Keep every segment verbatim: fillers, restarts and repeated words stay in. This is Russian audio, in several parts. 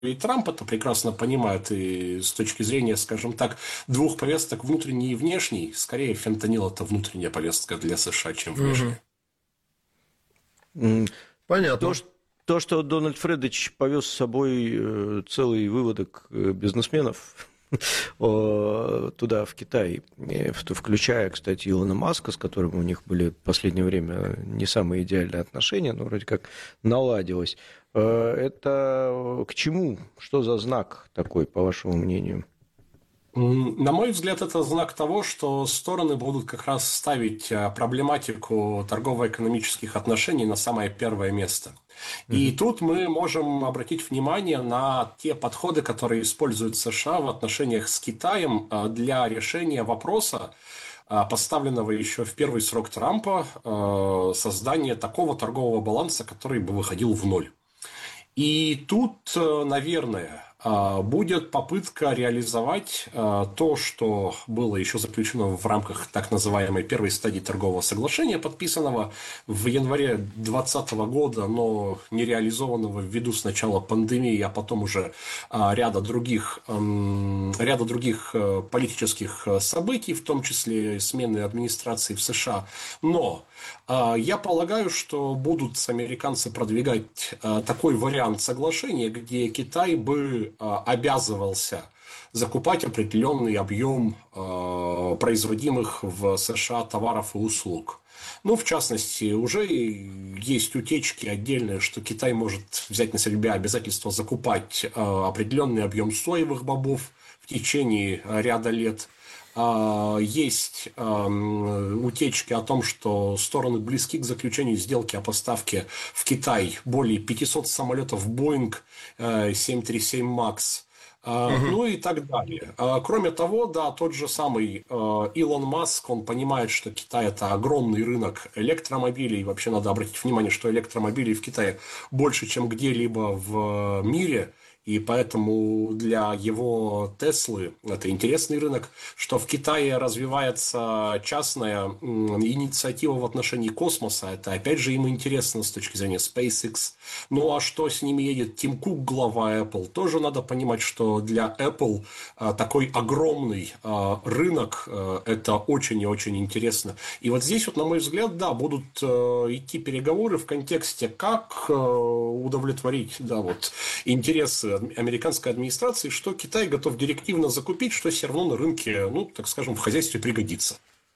и Трамп это прекрасно понимает, и с точки зрения, скажем так, двух повесток, внутренней и внешней, скорее фентанил – это внутренняя повестка для США, чем внешняя. Понятно. То, что, то, что Дональд Фредович повез с собой целый выводок бизнесменов туда, в Китай, включая, кстати, Илона Маска, с которым у них были в последнее время не самые идеальные отношения, но вроде как наладилось. Это к чему? Что за знак такой, по вашему мнению? На мой взгляд, это знак того, что стороны будут как раз ставить проблематику торгово-экономических отношений на самое первое место. И mm-hmm. тут мы можем обратить внимание на те подходы, которые используют США в отношениях с Китаем для решения вопроса, поставленного еще в первый срок Трампа, создания такого торгового баланса, который бы выходил в ноль. И тут, наверное, будет попытка реализовать то, что было еще заключено в рамках так называемой первой стадии торгового соглашения, подписанного в январе двадцатого года, но не реализованного ввиду сначала пандемии, а потом уже ряда других, ряда других политических событий, в том числе смены администрации в США. Но я полагаю, что будут американцы продвигать такой вариант соглашения, где Китай бы обязывался закупать определенный объем производимых в США товаров и услуг. Ну, в частности, уже есть утечки отдельные, что Китай может взять на себя обязательство закупать определенный объем соевых бобов в течение ряда лет. Есть утечки о том, что стороны близки к заключению сделки о поставке в Китай более пятисот самолетов Boeing семь тридцать семь макс, uh-huh. ну и так далее. Кроме того, да, тот же самый Илон Маск, он понимает, что Китай – это огромный рынок электромобилей. Вообще надо обратить внимание, что электромобилей в Китае больше, чем где-либо в мире. И поэтому для его Теслы это интересный рынок, что в Китае развивается частная инициатива в отношении космоса. Это опять же им интересно с точки зрения SpaceX. Ну а что с ними едет Тим Кук, глава Apple? Тоже надо понимать, что для Apple такой огромный рынок – это очень и очень интересно. И вот здесь, вот, на мой взгляд, да, будут идти переговоры в контексте, как удовлетворить, да, вот, интересы американской администрации, что Китай готов директивно закупить, что все равно на рынке, ну, так скажем, в хозяйстве пригодится.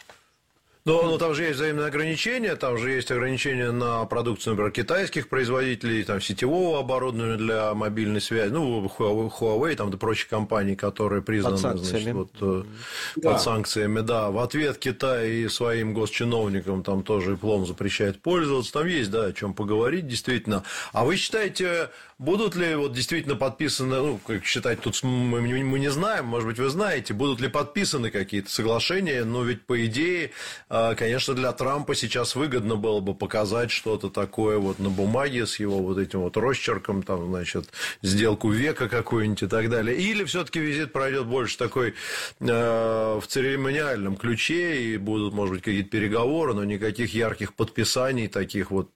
Но, но там же есть взаимные ограничения, там же есть ограничения на продукцию, например, китайских производителей, там, сетевого оборудования для мобильной связи, ну, Huawei, там, и прочие компании, которые признаны, под санкциями. Значит, вот, да. под санкциями, да. В ответ Китай и своим госчиновникам там тоже плом запрещает пользоваться, там есть, да, о чем поговорить, действительно. А вы считаете, будут ли вот действительно подписаны, ну, как считать, тут мы, мы не знаем, может быть, вы знаете, будут ли подписаны какие-то соглашения, но ведь, по идее, конечно, для Трампа сейчас выгодно было бы показать что-то такое вот на бумаге с его вот этим вот росчерком, там, значит, сделку века какую-нибудь и так далее. Или все-таки визит пройдет больше такой э, в церемониальном ключе, и будут, может быть, какие-то переговоры, но никаких ярких подписаний таких вот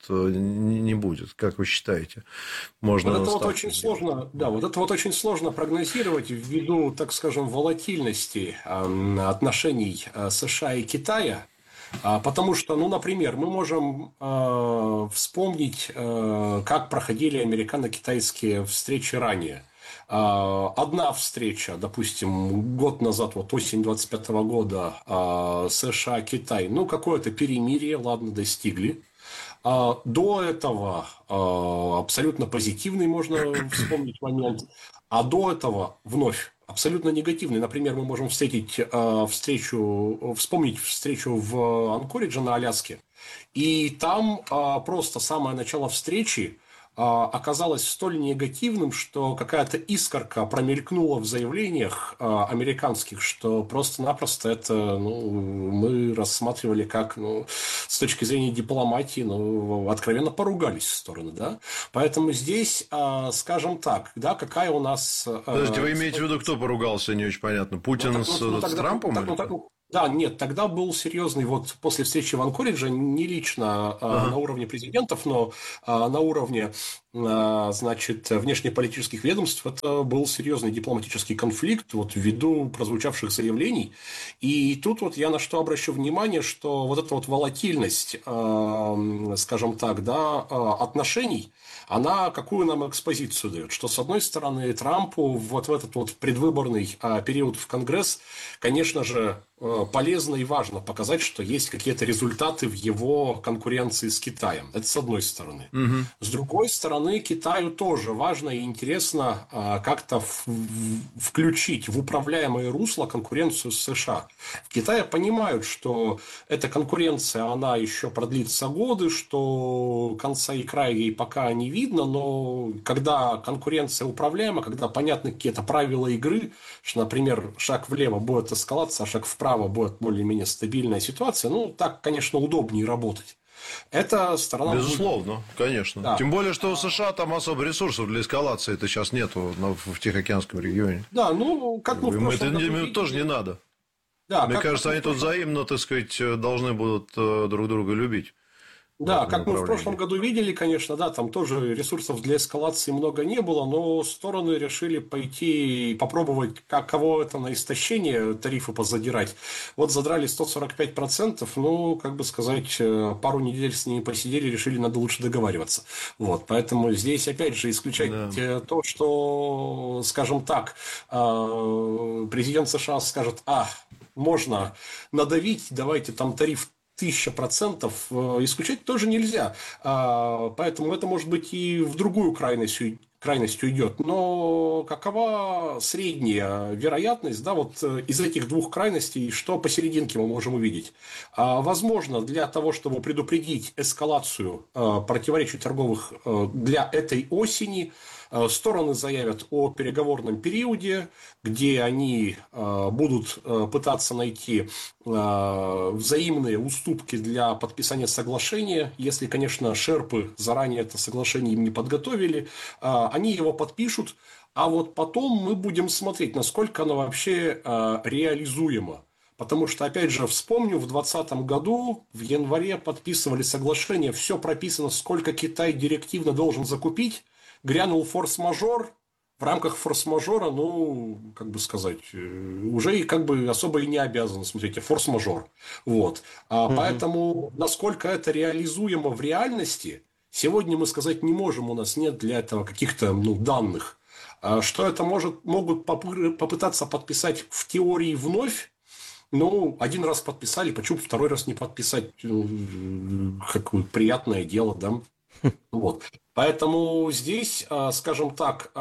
не будет. Как вы считаете? Можно вот это вот очень сложно, да, вот это вот очень сложно прогнозировать ввиду, так скажем, волатильности э, отношений США и Китая. Потому что, ну, например, мы можем э, вспомнить, э, как проходили американо-китайские встречи ранее. Э, одна встреча, допустим, год назад, вот осень двадцать пятого года, э, США-Китай, ну, какое-то перемирие, ладно, достигли. Э, до этого э, абсолютно позитивный, можно вспомнить момент, а до этого вновь абсолютно негативный. Например, мы можем встретить э, встречу, вспомнить встречу в Анкоридже на Аляске. И там э, просто самое начало встречи э, оказалось столь негативным, что какая-то искорка промелькнула в заявлениях э, американских, что просто-напросто это, ну, мы рассматривали как, ну, с точки зрения дипломатии, ну, откровенно поругались стороны, да. Поэтому здесь, э, скажем так, да, какая у нас... Э, Подождите, вы имеете в виду, кто поругался, не очень понятно, Путин ну, так, с, ну, с тогда, Трампом? Так, ну, так, да, нет, тогда был серьезный, вот после встречи в Анкоридже, не лично ага. а, на уровне президентов, но а, на уровне значит, внешнеполитических ведомств, это был серьезный дипломатический конфликт вот, ввиду прозвучавших заявлений. И тут вот я на что обращу внимание, что вот эта вот волатильность, скажем так, да, отношений, она какую нам экспозицию дает? Что, с одной стороны, Трампу вот в этот вот предвыборный период в Конгресс, конечно же, полезно и важно показать, что есть какие-то результаты в его конкуренции с Китаем. Это с одной стороны. Угу. С другой стороны, Китаю тоже важно и интересно как-то в- в- включить в управляемое русло конкуренцию с США. В Китае понимают, что эта конкуренция, она еще продлится годы, что конца и края ей пока не видно, но когда конкуренция управляема, когда понятны какие-то правила игры, что, например, шаг влево будет эскалация, а шаг вправо будет более-менее стабильная ситуация, ну, так, конечно, удобнее работать. Это сторона... Безусловно, будет. Конечно. Да. Тем более, что у США там особо ресурсов для эскалации это сейчас нету в Тихоокеанском регионе. Да, ну, как мы в прошлом это году им видели... тоже не надо. Да, Мне как, кажется, как они тут взаимно, так сказать, должны будут друг друга любить. Да, как мы в прошлом году видели, конечно, да, там тоже ресурсов для эскалации много не было, но стороны решили пойти и попробовать, как, кого это на истощение тарифы позадирать. Вот задрали сто сорок пять процентов, ну, как бы сказать, пару недель с ними посидели, решили, надо лучше договариваться. Вот, поэтому здесь, опять же, исключать да. то, что, скажем так, президент США скажет, а, можно надавить, давайте там тариф тысяча процентов, исключать тоже нельзя. Поэтому это может быть и в другую крайность, крайность уйдет. Но какова средняя вероятность, да, вот из этих двух крайностей, что посерединке мы можем увидеть? Возможно, для того, чтобы предупредить эскалацию противоречий торговых для этой осени, стороны заявят о переговорном периоде, где они будут пытаться найти взаимные уступки для подписания соглашения. Если, конечно, шерпы заранее это соглашение им не подготовили, они его подпишут, а вот потом мы будем смотреть, насколько оно вообще реализуемо. Потому что, опять же, вспомню, в двадцатом году в январе подписывали соглашение, все прописано, сколько Китай директивно должен закупить. Грянул форс-мажор, в рамках форс-мажора, ну, как бы сказать, уже и как бы особо и не обязан, смотрите, форс-мажор. Вот. А угу. Поэтому, насколько это реализуемо в реальности, сегодня мы сказать не можем, у нас нет для этого каких-то ну, данных. А что это может, могут попытаться подписать в теории вновь, ну, один раз подписали, почему второй раз не подписать? Какое приятное дело, да? Вот. Поэтому здесь, скажем так,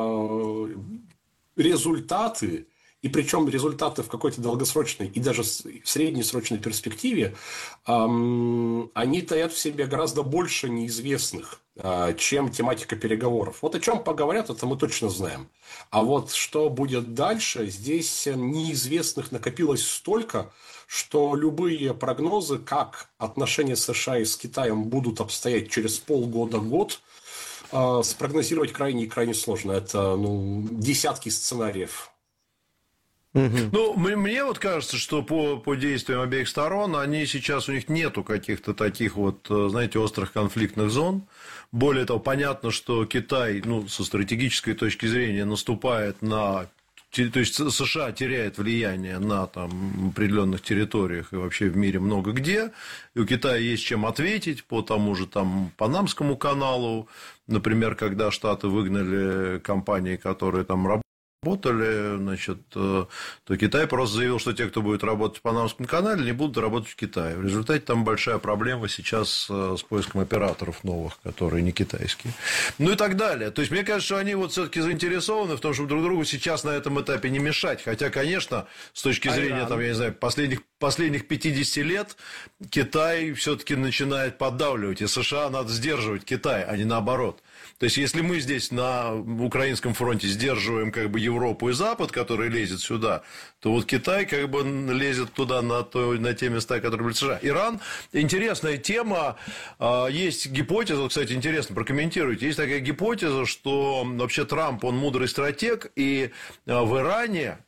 результаты, и причем результаты в какой-то долгосрочной и даже в среднесрочной перспективе, они таят в себе гораздо больше неизвестных, чем тематика переговоров. Вот о чем поговорят, это мы точно знаем. А вот что будет дальше, здесь неизвестных накопилось столько, что любые прогнозы, как отношения США и с Китаем будут обстоять через полгода-год, спрогнозировать крайне и крайне сложно. Это ну, десятки сценариев. Ну, мне вот кажется, что по, по действиям обеих сторон, они сейчас, у них нету каких-то таких вот, знаете, острых конфликтных зон. Более того, понятно, что Китай, ну, со стратегической точки зрения, наступает на... То есть США теряет влияние на там, определенных территориях и вообще в мире много где. И у Китая есть чем ответить по тому же там, Панамскому каналу. Например, когда Штаты выгнали компании, которые там работали, значит, то Китай просто заявил, что те, кто будет работать в Панамском канале, не будут работать в Китае. В результате там большая проблема сейчас с поиском операторов новых, которые не китайские. Ну и так далее. То есть, мне кажется, что они вот все-таки заинтересованы в том, чтобы друг другу сейчас на этом этапе не мешать. Хотя, конечно, с точки зрения, там, я не знаю, последних, последних пятидесяти лет Китай все-таки начинает поддавливать. И США надо сдерживать Китай, а не наоборот. То есть, если мы здесь на украинском фронте сдерживаем как бы Европу и Запад, который лезет сюда, то вот Китай как бы лезет туда на, то, на те места, которые были США. Иран – интересная тема. Есть гипотеза, кстати, интересно, прокомментируйте. Есть такая гипотеза, что вообще Трамп, он мудрый стратег, и в Иране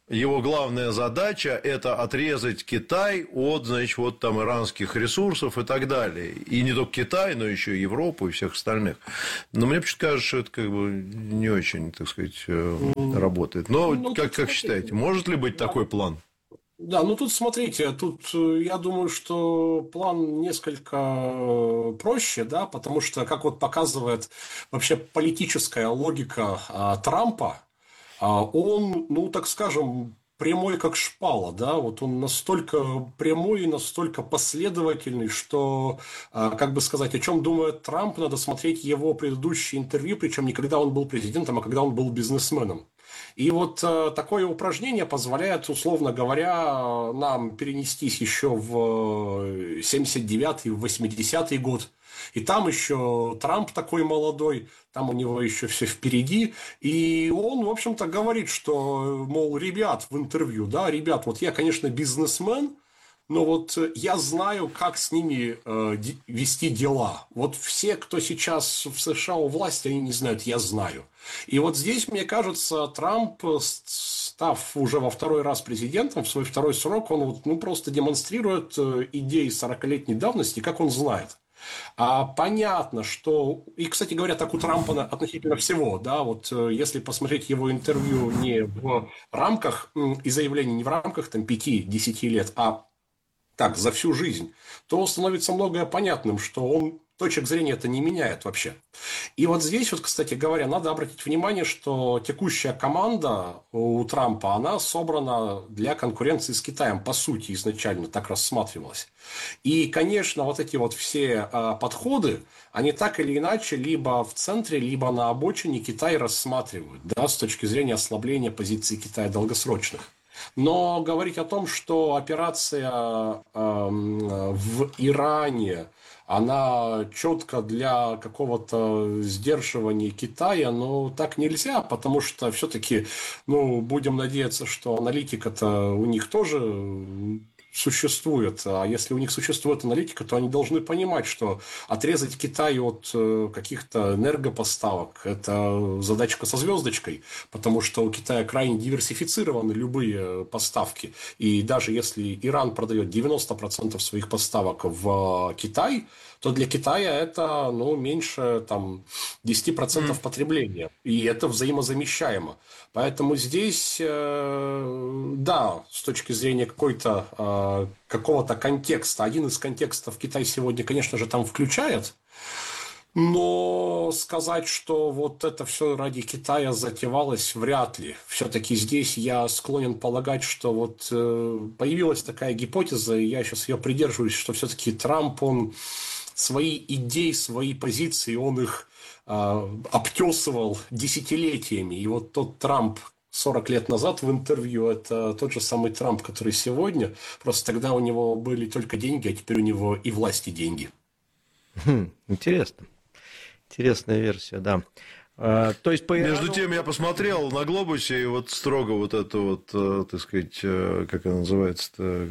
его главная задача – это отрезать Китай от, значит, вот там иранских ресурсов и так далее. И не только Китай, но еще и Европу и всех остальных. Но мне почему-то кажется, что это как бы не очень, так сказать, работает. Но ну, как, как считаете, может ли быть такой план? Да, ну тут смотрите, тут я думаю, что план несколько проще, да, потому что, как вот показывает вообще политическая логика а, Трампа, а, он, ну так скажем, прямой как шпала, да, вот он настолько прямой и настолько последовательный, что, а, как бы сказать, о чем думает Трамп, надо смотреть его предыдущие интервью, причем не когда он был президентом, а когда он был бизнесменом. И вот э, такое упражнение позволяет, условно говоря, нам перенестись еще в семьдесят девятый, в восьмидесятый год. И там еще Трамп такой молодой, там у него еще все впереди. И он, в общем-то, говорит, что, мол, ребят, в интервью, да, ребят, вот я, конечно, бизнесмен, но вот я знаю, как с ними э, вести дела. Вот все, кто сейчас в США у власти, они не знают, я знаю. И вот здесь, мне кажется, Трамп, став уже во второй раз президентом, в свой второй срок, он вот, ну, просто демонстрирует идеи сорокалетней давности, как он знает. А понятно, что... И, кстати говоря, так у Трампа относительно всего, да, вот если посмотреть его интервью не в рамках и заявления не в рамках там пяти-десяти лет, а так, за всю жизнь, то становится многое понятным, что он точек зрения это не меняет вообще. И вот здесь вот, кстати говоря, надо обратить внимание, что текущая команда у Трампа, она собрана для конкуренции с Китаем, по сути, изначально так рассматривалась. И, конечно, вот эти вот все а, подходы, они так или иначе либо в центре, либо на обочине Китай рассматривают, да, с точки зрения ослабления позиций Китая долгосрочных. Но говорить о том, что операция э, в Иране, она четко для какого-то сдерживания Китая, ну, так нельзя, потому что все-таки, ну, будем надеяться, что аналитика-то у них тоже существует. А если у них существует аналитика, то они должны понимать, что отрезать Китай от каких-то энергопоставок – это задачка со звездочкой, потому что у Китая крайне диверсифицированы любые поставки. И даже если Иран продает девяносто процентов своих поставок в Китай, то для Китая это, ну, меньше там, десять процентов mm. потребления. И это взаимозамещаемо. Поэтому здесь, э, да, с точки зрения какой-то, э, какого-то контекста, один из контекстов Китай сегодня, конечно же, там включает, но сказать, что вот это все ради Китая затевалось, вряд ли. Все-таки здесь я склонен полагать, что вот э, появилась такая гипотеза, и я сейчас ее придерживаюсь, что все-таки Трамп, он свои идеи, свои позиции, он их э, обтесывал десятилетиями. И вот тот Трамп сорок лет назад в интервью, это тот же самый Трамп, который сегодня. Просто тогда у него были только деньги, а теперь у него и власти деньги. Хм, интересно. Интересная версия, да. А, то есть по Между тем я посмотрел на глобусе, и вот строго вот это вот, так сказать, как она называется-то,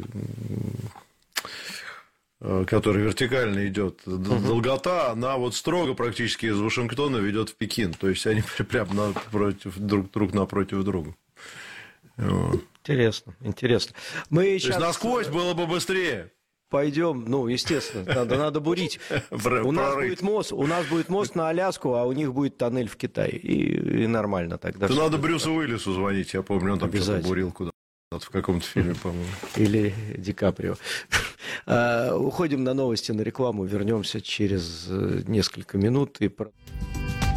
который вертикально идет, долгота, она вот строго практически из Вашингтона ведет в Пекин. То есть они прямо напротив, друг, друг напротив друга. Вот. Интересно, интересно. Мы То сейчас... есть насквозь было бы быстрее. Пойдем, ну, естественно, надо, надо бурить. У нас будет мост, у нас будет мост на Аляску, а у них будет тоннель в Китай. И, и нормально тогда. Да надо Брюсу Уиллису звонить, я помню, он там что-то бурил куда-то. В каком-то фильме, по-моему. Или Ди Каприо. Уходим на новости, на рекламу. Вернемся через несколько минут и...